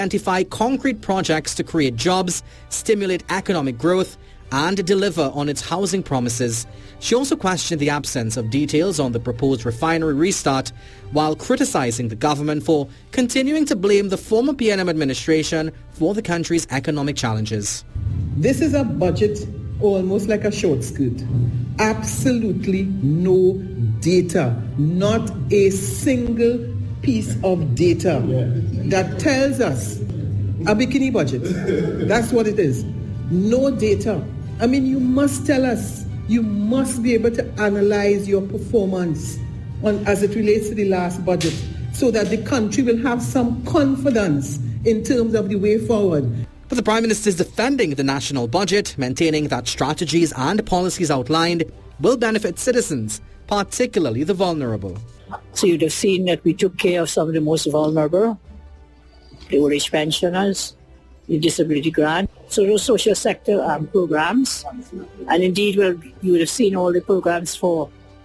identify concrete projects to create jobs, stimulate economic growth, and deliver on its housing promises. She also questioned the absence of details on the proposed refinery restart, while criticizing the government for continuing to blame the former PNM administration for the country's economic challenges. This is a budget almost like a short skirt. Absolutely no data, not a single piece of data that tells us a bikini budget. That's what it is. No data. I mean, you must tell us. You must be able to analyze your performance as it relates to the last budget so that the country will have some confidence in terms of the way forward. But the Prime Minister is defending the national budget, maintaining that strategies and policies outlined will benefit citizens, particularly the vulnerable. So you'd have seen that we took care of some of the most vulnerable, the old age pensioners, the disability grant, so those social sector programs. And indeed, you would have seen all the programs for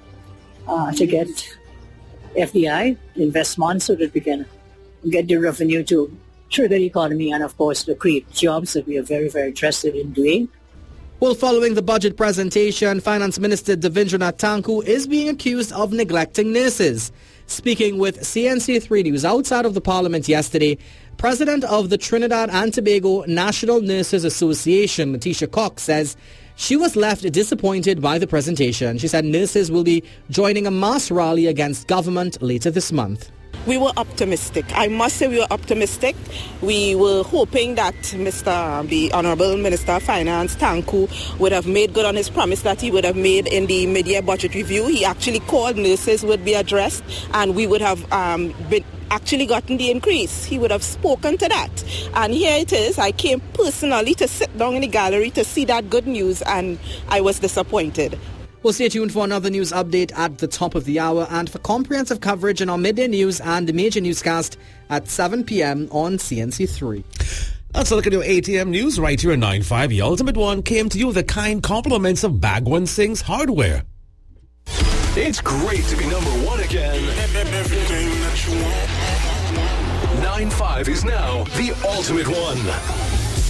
to get FDI, investment, so that we can get the revenue to trigger the economy and, of course, to create jobs that we are very, very interested in doing. Well, following the budget presentation, Finance Minister Davindranath Tanku is being accused of neglecting nurses. Speaking with CNC3 News outside of the Parliament yesterday, President of the Trinidad and Tobago National Nurses Association, Letitia Cox, says she was left disappointed by the presentation. She said nurses will be joining a mass rally against government later this month. We were optimistic. I must say we were optimistic. We were hoping that the Honourable Minister of Finance, Tanku, would have made good on his promise that he would have made in the mid-year budget review. He actually called nurses would be addressed and we would have actually gotten the increase. He would have spoken to that. And here it is. I came personally to sit down in the gallery to see that good news and I was disappointed. Well, stay tuned for another news update at the top of the hour and for comprehensive coverage in our midday news and major newscast at 7 p.m. on CNC3. Let's look at your ATM news right here at 9.5. The Ultimate One came to you with the kind compliments of Bagwan Singh's Hardware. It's great to be number one again. Everything that you want. 9.5 is now the Ultimate One.